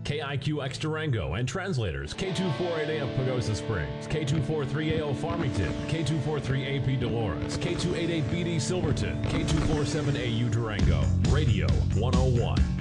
KIQX Durango and translators K248A of Pagosa Springs, K243A of Farmington, K243AP Dolores, K288BD Silverton, K247AU Durango, Radio 101.